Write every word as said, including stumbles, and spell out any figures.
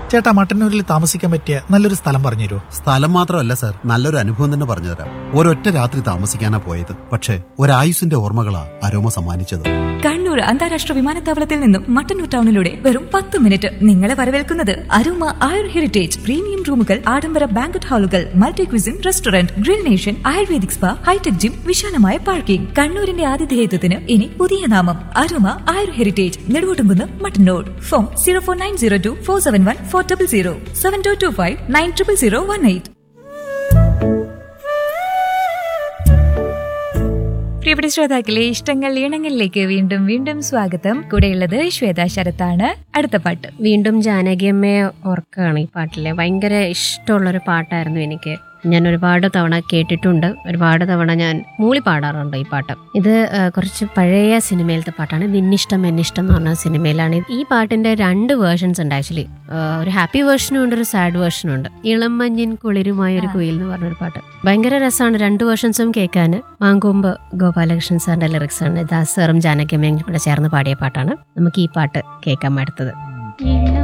ചേട്ടാ, മട്ടന്നൂരിൽ താമസിക്കാൻ പറ്റിയ നല്ലൊരു സ്ഥലം പറഞ്ഞുതരുമോ? സ്ഥലം മാത്രമല്ല സാർ, നല്ലൊരു അനുഭവം തന്നെ പറഞ്ഞുതരാം. ഒരൊറ്റ രാത്രി താമസിക്കാനാ പോയത്, പക്ഷേ ഒരായുസിന്റെ ഓർമ്മകളാ അരോമ സമ്മാനിച്ചത്. കണ്ണൂർ അന്താരാഷ്ട്ര വിമാനത്താവളത്തിൽ നിന്നും മട്ടന്നൂർ ടൗണിലൂടെ വെറും പത്ത് മിനിറ്റ് നിങ്ങളെ വരവേൽക്കുന്നത് അരോമ ആയുർ ഹെറിറ്റേജ്. പ്രീമിയം റൂമുകൾ, ആഡംബര banquet ഹാളുകൾ, multi cuisine restaurant, grill nation, ayurvedic spa, hi tech gym, വിശാലമായ പാർക്കിംഗ്. കണ്ണൂരിന്റെ ആതിഥേയത്വത്തിന് ഇനി പുതിയ നാമം aroma Ayur heritage, Neduvottumkunnu, Mattannur. Phone zero four nine zero to four seven one four double zero seven to to five nine triple zero one eight. പ്രിയപ്പെട്ട ശ്രോതാക്കളെ, ഇഷ്ടങ്ങൾ ഈണങ്ങളിലേക്ക് വീണ്ടും വീണ്ടും സ്വാഗതം. കൂടെയുള്ളത് ശ്വേത ശരത്താണ്. അടുത്ത പാട്ട് വീണ്ടും ജാനകിയമ്മയെ ഓർക്കുകയാണ്. ഈ പാട്ടിലെ ഭയങ്കര ഇഷ്ടമുള്ളൊരു പാട്ടായിരുന്നു എനിക്ക്. ഞാൻ ഒരുപാട് തവണ കേട്ടിട്ടുണ്ട്, ഒരുപാട് തവണ ഞാൻ മൂളി പാടാറുണ്ട് ഈ പാട്ട്. ഇത് കുറച്ച് പഴയ സിനിമയിലത്തെ പാട്ടാണ്. നിന്നിഷ്ടം എന്നിഷ്ടം എന്ന് പറഞ്ഞ സിനിമയിലാണ്. ഈ പാട്ടിന്റെ രണ്ട് വേർഷൻസ് ഉണ്ട് ആക്ച്വലി. ഒരു ഹാപ്പി വേർഷനും ഉണ്ട്, ഒരു സാഡ് വേർഷനും ഉണ്ട്. ഇളം മഞ്ഞിൻ കുളിരുമായ ഒരു കുയിൽ എന്ന് പറഞ്ഞൊരു പാട്ട് ഭയങ്കര രസമാണ്. രണ്ട് വേർഷൻസും കേൾക്കാൻ. മാങ്കൊമ്പ് ഗോപാലകൃഷ്ണൻ സാറിന്റെ ലിറിക്സ് ആണ്. ദാസ് സാറും ജാനകിയമ്മയും കൂടെ ചേർന്ന് പാടിയ പാട്ടാണ്. നമുക്ക് ഈ പാട്ട് കേൾക്കാൻ അടുത്തത്.